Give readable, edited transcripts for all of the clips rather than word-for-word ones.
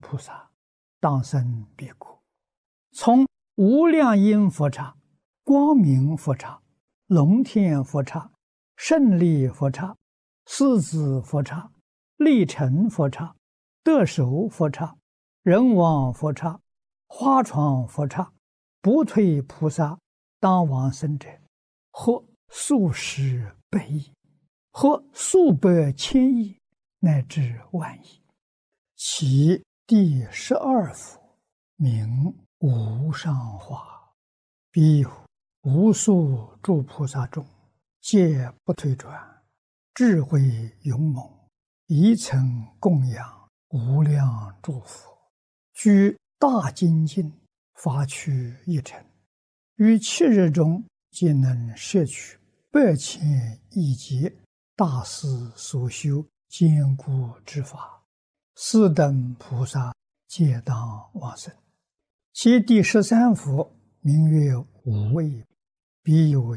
菩萨，当生彼国。从无量音佛刹、光明佛刹、龙天佛刹、胜利佛刹、狮子佛刹、力成佛刹、得手佛刹、人王佛刹、花床佛刹、不退菩萨当往生者，或数十百亿，或数百千亿，乃至万亿。其第12佛名无上化，彼有无数诸菩萨中，皆不退转，智慧勇猛，一曾供养无量诸佛，居大精进，发趣一尘，于7日中皆能摄取8千亿劫大师所修坚固之法，斯等菩萨皆当往生。其第13佛名曰无畏，彼有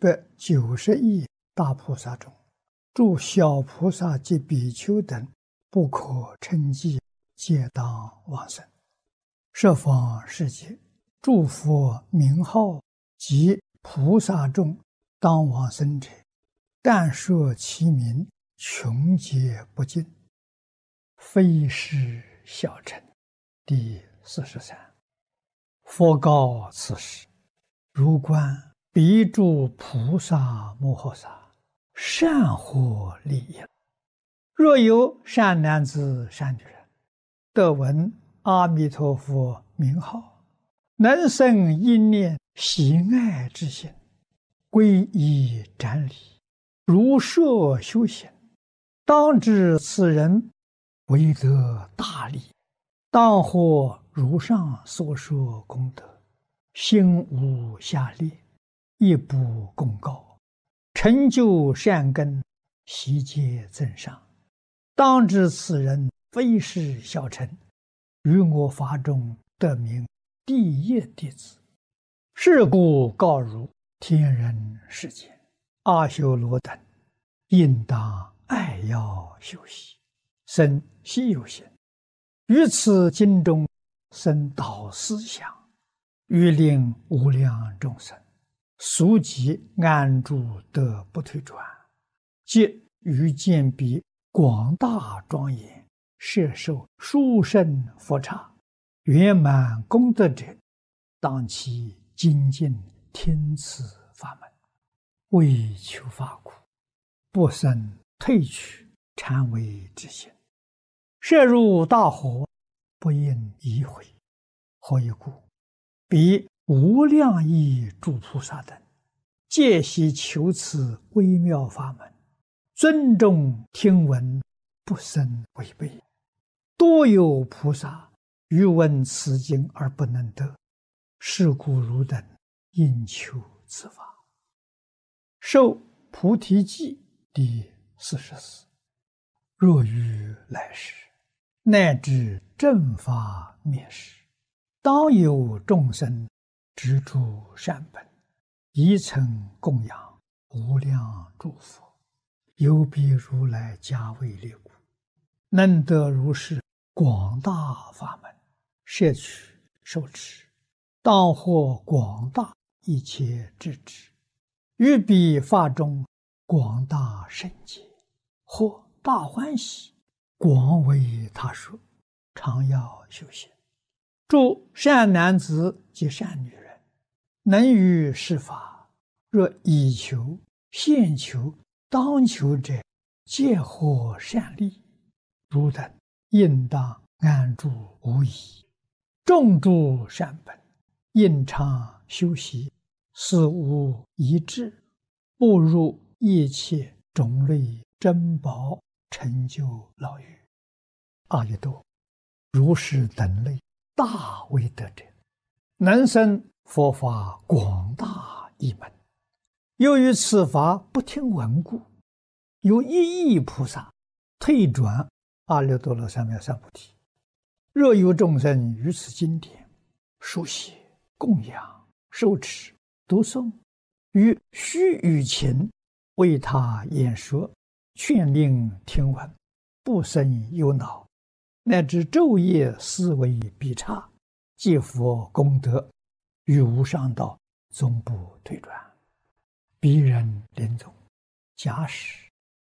790亿大菩萨中，诸小菩萨及比丘等不可称计，皆当往生。十方世界诸佛名号及菩萨众当往生者，但说其名，穷劫不尽，非是小乘。第43。佛告此时：如观彼诸菩萨摩诃萨，善获利益。若有善男子善女人，得闻阿弥陀佛名号，能生一念喜爱之心，皈依瞻礼，如设修行，当知此人为得大利，当获如上所说功德，心无下劣，亦不共高，成就善根，悉皆增上。当知此人非是小乘，于我法中得名第一弟子。是故告汝天人世间阿修罗等，应当爱要修习，生希有行，于此经中生导思想，欲令无量众生速即安住得不退转，即于见彼广大庄严，摄受殊胜佛刹，圆满功德者，当其精进听此法门，为求法苦，不生退去谄媚之心，摄入大火，不应疑悔。何以故？彼无量亿诸菩萨等，皆悉求此微妙法门，尊重听闻，不生违背。多有菩萨欲闻此经而不能得，是故汝等应求此法。受菩提记第44。若于来世，乃至正法灭世，当有众生执诸善本，一曾供养无量诸佛，有彼如来加为列故，能得如是广大法门，摄取受持，当获广大一切智智，于彼法中广大圣解，或大欢喜，广为他说，常要修行。诸善男子及善女人，能于是法，若以求、现求、当求者，皆获善利。汝等应当安住无疑，众诸善本，应常修习，死无一致，步入一切种类珍宝，成就牢狱。阿逸多，如是等类大威德者，能生佛法广大一门。由于此法不听闻故，有1亿菩萨退转阿耨多罗三藐三菩提。若有众生于此经典书写、供养、受持、读诵，于须臾前为他演说，劝令听闻，不生忧恼， 乃至昼夜思维必差，借佛功德，于无上道终不退转。彼人临终，假使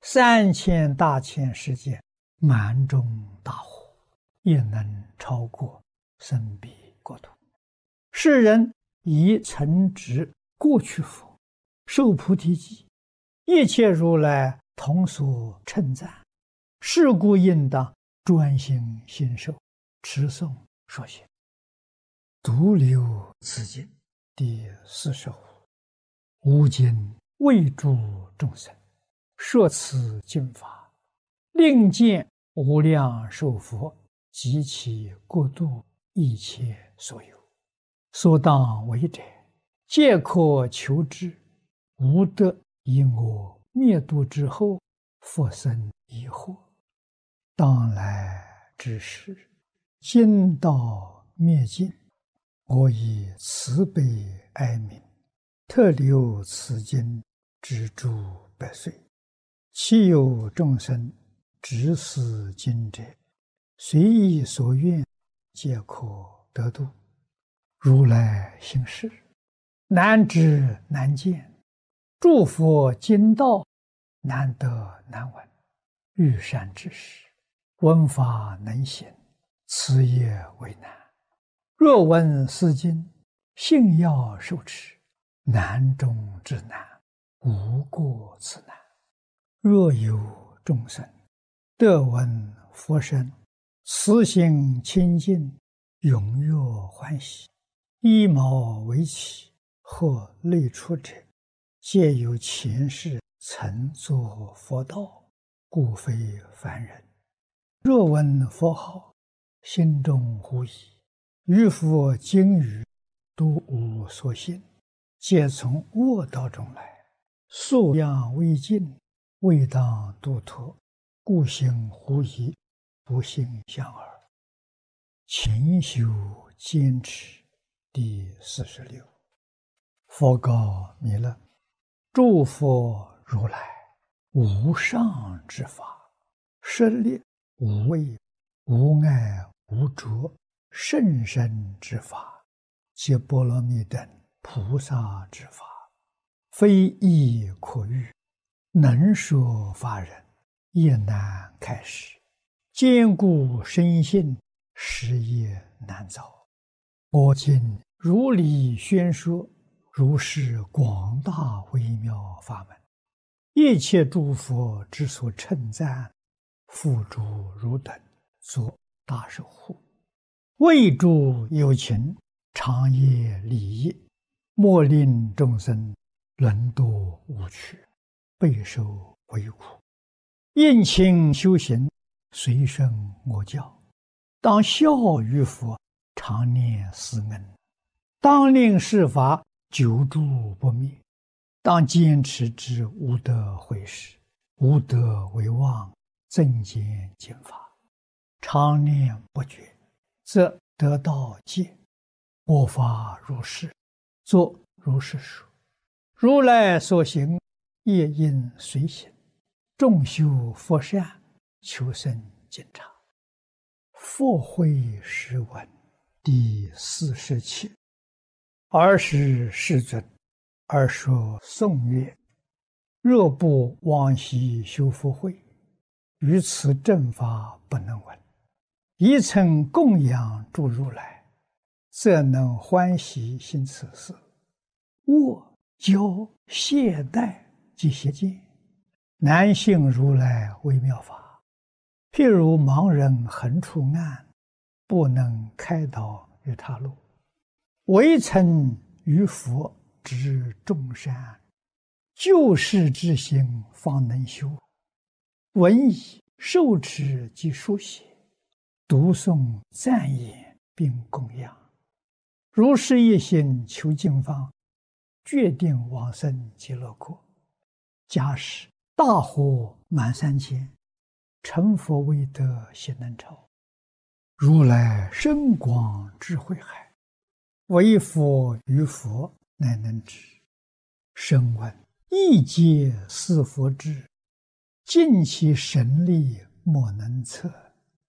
3000大千世界满中大火，也能超过生彼国土。世人以曾执过去佛，受菩提记，一切如来同所称赞。是故应当专心信受，持诵说学。独留此经第45。吾今为诸众生说此经法，令见无量寿佛及其国度一切所有，所当为者，皆可求之。吾得以我灭度之后，复生疑惑。当来之时，今道灭尽，我以慈悲哀悯，特留此经之诸百岁。其有众生执此经者，随意所愿，皆可得度。如来行事，难知难见，诸佛经道，难得难闻。欲善知识，闻法能行，此也为难。若闻是经，信要受持，难中之难，无过此难。若有众生得闻佛声，慈心清净，踊跃欢喜，依毛为起，或类出者，皆有前世曾作佛道，故非凡人。若闻佛号，心中狐疑，于佛经语都无所信，皆从恶道中来，素养未尽，未当度脱，故行狐疑，不信相耳。勤修坚持第46。佛告弥勒：诸佛如来无上之法，舍利无畏无碍无着甚深之法，皆波罗蜜等菩萨之法，非易可喻，能说法人也难开示。坚固深信，实也难造。我今如理宣说，如是广大微妙法门，一切诸佛之所称赞，付诸汝等作大守护。为诸有情，长夜利益，莫令众生沦堕无趣，备受为苦。应勤修行，随顺我教，当效于佛，常念思恩，当令世法久住不灭，当坚持之无得毁失，无得为妄，增减减法，常念不绝，则得道戒。我法如是，作如是说。如来所行，业应随行。众修佛善，求生净察。佛慧诗文第47。尔时世尊，而说颂曰：若不往昔修福慧，于此正法不能闻。一曾供养诸如来，则能欢喜行此事。我教懈怠及邪见，难信如来微妙法。譬如盲人横出暗，不能开导于他路。唯曾于佛知众善，救世之心方能修。闻已受持及书写，读诵赞言并供养。如是一心求经方，决定往生极乐国。假使大火满3000，成佛未得悉能超。如来深广智慧海，唯佛于佛乃能知。声闻亦皆似佛智，尽其神力莫能测。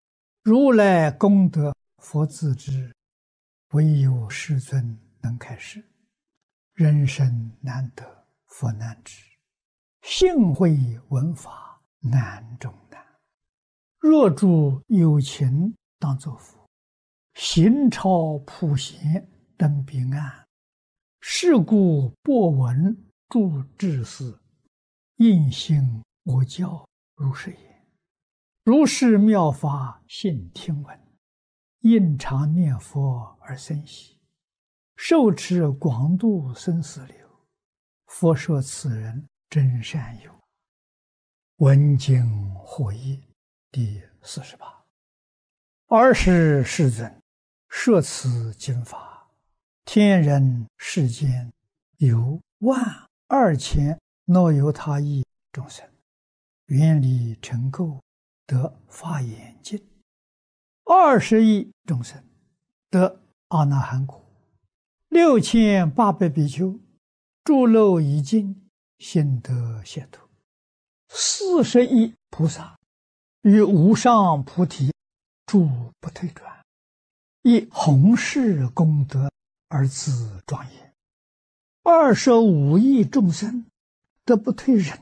如来功德，佛自知，唯有世尊能开示。人生难得，佛难知。幸会闻法，难中难。若诸有情当作佛，行超普贤登彼岸。是故播闻诸智士，应信我教如是言。如是妙法信听闻，应常念佛而生喜。受持广度生死流，佛说此人真善友。闻经获益第48。尔时世尊摄此经法，天人世间有12000若有他意众生，愿力成垢，得法眼净；20亿众生得阿那含果；6800比丘诸漏已尽，心得解脱；40亿菩萨于无上菩提住不退转，以弘誓功德而自庄严；25亿众生得不退忍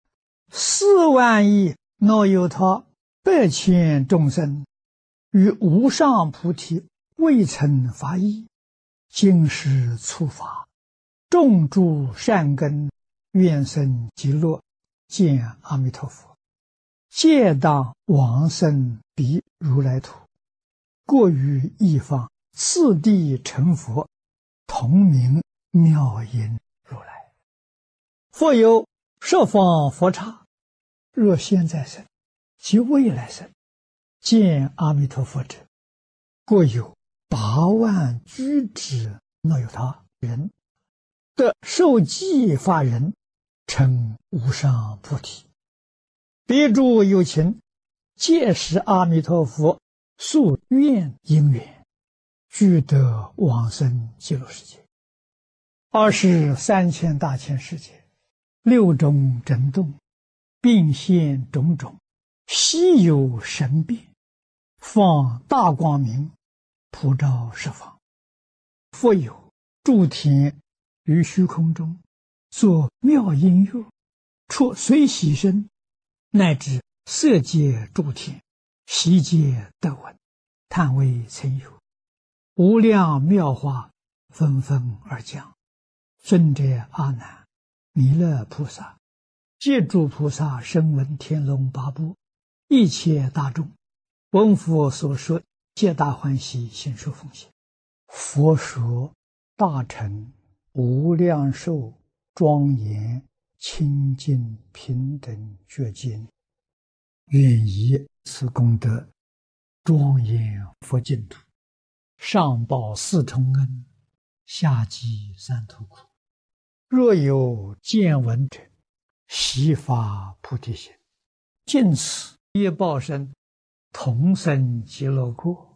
；4万亿若有他100千众生于无上菩提未曾发意，今世初发，种诸善根，愿生极乐，见阿弥陀佛，皆当往生彼如来土，过于一方，次第成佛，同名妙音如来。复有十方佛刹，若现在生及未来生，见阿弥陀佛者，过有8万居之若有他人，得受记法人，成无上菩提。彼诸有情，皆是阿弥陀佛宿愿因缘，俱得往生极乐世界。23千大千世界，6种震动，并现种种稀有神变，放大光明，普照十方。复有诸天于虚空中，作妙音乐，出随喜声，乃至色界诸天，悉皆得闻，叹为曾有。无量妙法纷纷而降，尊者阿难、弥勒菩萨、皆诸菩萨声闻天龙八部，一切大众，闻佛所说，皆大欢喜，心受奉献。佛说大乘无量寿庄严清净平等觉经，愿以此功德庄严佛净土，上报4重恩，下济3途苦。若有见闻者，悉发菩提心，尽此业报身，同生极乐国。